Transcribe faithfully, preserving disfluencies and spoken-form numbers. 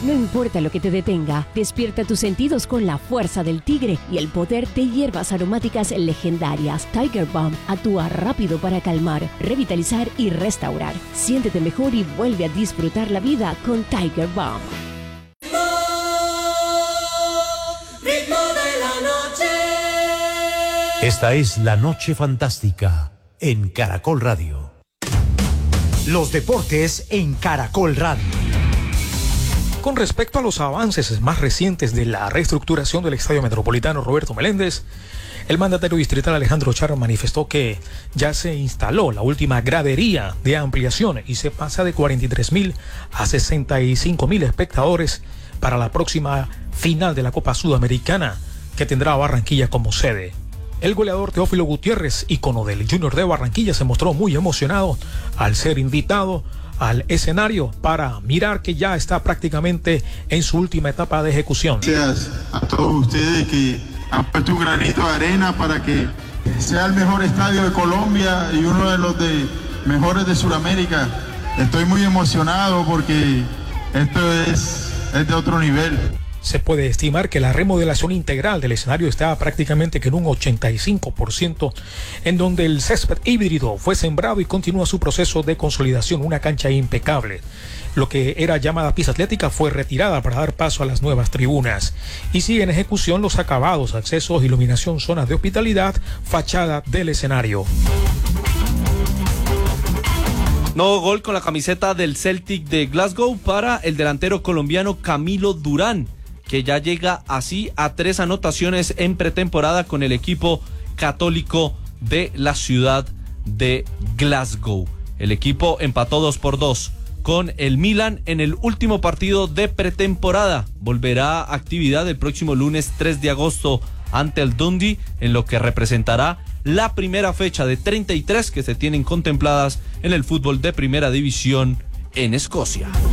No importa lo que te detenga, despierta tus sentidos con la fuerza del tigre y el poder de hierbas aromáticas legendarias. Tiger Balm actúa rápido para calmar, revitalizar y restaurar. Siéntete mejor y vuelve a disfrutar la vida con Tiger Balm. Ritmo de la noche. Esta es La Noche Fantástica en Caracol Radio. Los deportes en Caracol Radio. Con respecto a los avances más recientes de la reestructuración del Estadio Metropolitano Roberto Meléndez, el mandatario distrital Alejandro Char manifestó que ya se instaló la última gradería de ampliación y se pasa de cuarenta y tres mil a sesenta y cinco mil espectadores para la próxima final de la Copa Sudamericana, que tendrá a Barranquilla como sede. El goleador Teófilo Gutiérrez, ícono del Junior de Barranquilla, se mostró muy emocionado al ser invitado al escenario para mirar que ya está prácticamente en su última etapa de ejecución. Gracias a todos ustedes que han puesto un granito de arena para que sea el mejor estadio de Colombia y uno de los de mejores de Sudamérica. Estoy muy emocionado porque esto es, es de otro nivel. Se puede estimar que la remodelación integral del escenario está prácticamente que en un ochenta y cinco por ciento, en donde el césped híbrido fue sembrado y continúa su proceso de consolidación, una cancha impecable. Lo que era llamada pista atlética fue retirada para dar paso a las nuevas tribunas. Y sigue en ejecución los acabados, accesos, iluminación, zonas de hospitalidad, fachada del escenario. Nuevo gol con la camiseta del Celtic de Glasgow para el delantero colombiano Camilo Durán, que ya llega así a tres anotaciones en pretemporada con el equipo Católico de la ciudad de Glasgow. El equipo empató dos por dos con el Milan en el último partido de pretemporada. Volverá a actividad el próximo lunes tres de agosto ante el Dundee, en lo que representará la primera fecha de treinta y tres que se tienen contempladas en el fútbol de primera división en Escocia.